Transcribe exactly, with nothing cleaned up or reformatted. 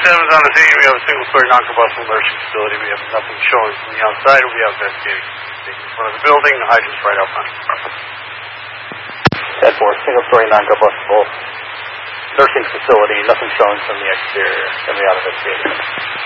seven's on the scene. We have a single-story non-combustible nursing facility. We have nothing showing from the outside. We have investigating in front of the building. The hydrant's right out front. ten four, single-story non-combustible nursing facility. Nothing showing from the exterior. Going to be out investigating.